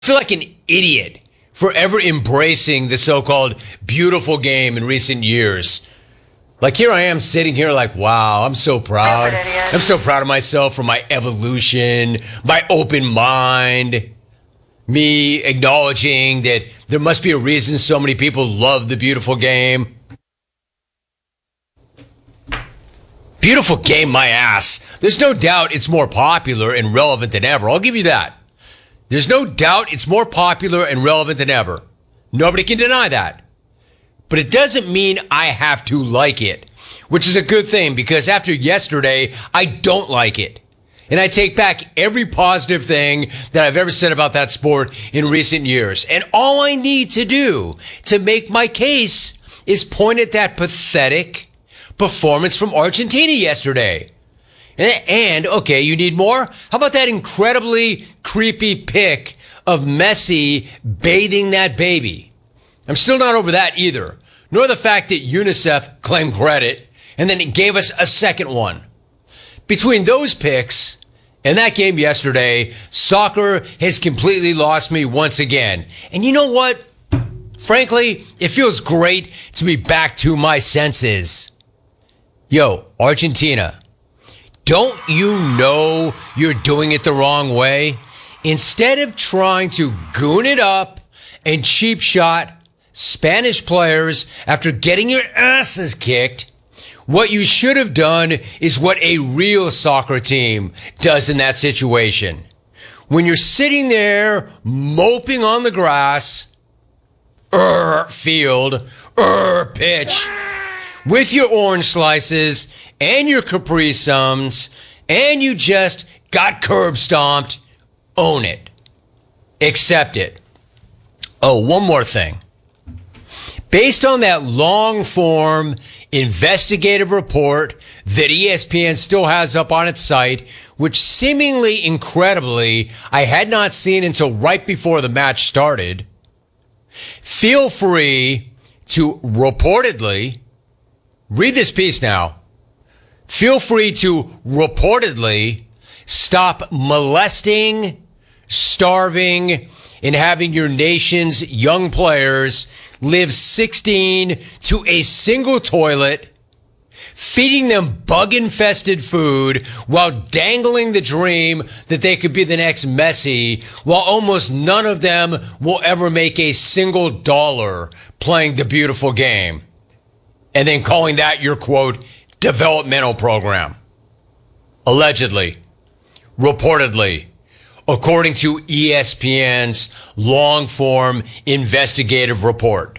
feel like an idiot forever embracing the so-called beautiful game in recent years. Like, here I am sitting here like, wow, I'm so proud. I'm so proud of myself for my evolution, my open mind, me acknowledging that there must be a reason so many people love the beautiful game. Beautiful game, my ass. There's no doubt it's more popular and relevant than ever. I'll give you that. There's no doubt it's more popular and relevant than ever. Nobody can deny that. But it doesn't mean I have to like it, which is a good thing, because after yesterday, I don't like it. And I take back every positive thing that I've ever said about that sport in recent years. And all I need to do to make my case is point at that pathetic performance from Argentina yesterday. And, okay, you need more? How about that incredibly creepy pic of Messi bathing that baby? I'm still not over that either. Nor the fact that UNICEF claimed credit and then it gave us a second one. Between those pics and that game yesterday, soccer has completely lost me once again. And you know what? Frankly, it feels great to be back to my senses. Yo, Argentina. Don't you know you're doing it the wrong way? Instead of trying to goon it up and cheap shot Spanish players after getting your asses kicked, what you should have done is what a real soccer team does in that situation. When you're sitting there moping on the grass, field, pitch, with your orange slices and your Capri Suns, and you just got curb stomped, own it. Accept it. Oh, one more thing. Based on that long-form investigative report that ESPN still has up on its site, which seemingly incredibly I had not seen until right before the match started, feel free to reportedly read this piece now. Feel free to reportedly stop molesting, starving, and having your nation's young players live 16 to a single toilet, feeding them bug-infested food while dangling the dream that they could be the next Messi, while almost none of them will ever make a single dollar playing the beautiful game. And then calling that your, quote, developmental program. Allegedly, reportedly, according to ESPN's long-form investigative report.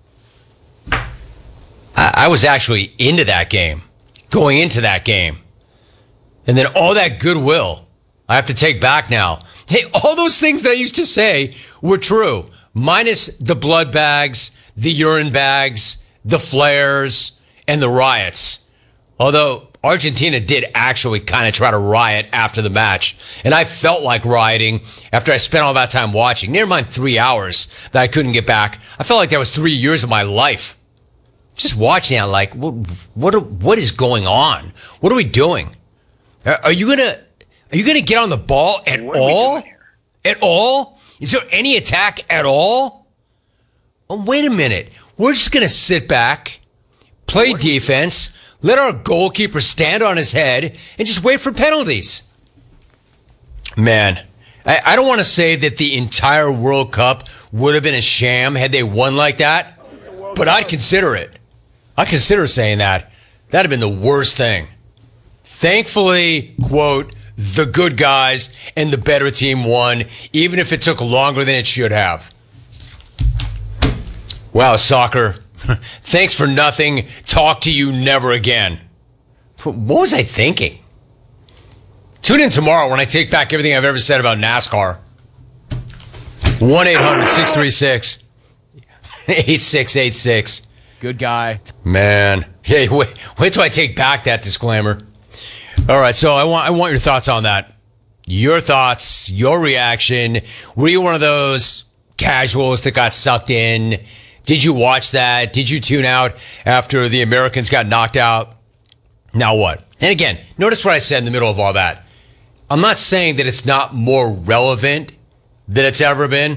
I was actually into that game, going into that game. And then all that goodwill I have to take back now. Hey, all those things that I used to say were true, minus the blood bags, the urine bags, the flares, and the riots. Although Argentina did actually kind of try to riot after the match. And I felt like rioting after I spent all that time watching. Never mind 3 hours that I couldn't get back. I felt like that was 3 years of my life. Just watching it, like, what is going on? What are we doing? Are you gonna get on the ball at all? At all? Is there any attack at all? Oh, wait a minute. We're just gonna sit back, play defense, let our goalkeeper stand on his head, and just wait for penalties. Man, I don't want to say that the entire World Cup would have been a sham had they won like that, but I'd consider it. I'd consider saying that. That'd have been the worst thing. Thankfully, quote, the good guys and the better team won, even if it took longer than it should have. Wow, soccer. Thanks for nothing. Talk to you never again. What was I thinking? Tune in tomorrow when I take back everything I've ever said about NASCAR. 1-800-636-8686. Good guy. Man. Hey, wait till I take back that disclaimer. All right, so I want your thoughts on that. Your thoughts, your reaction. Were you one of those casuals that got sucked in? Did you watch that? Did you tune out after the Americans got knocked out? Now what? And again, notice what I said in the middle of all that. I'm not saying that it's not more relevant than it's ever been.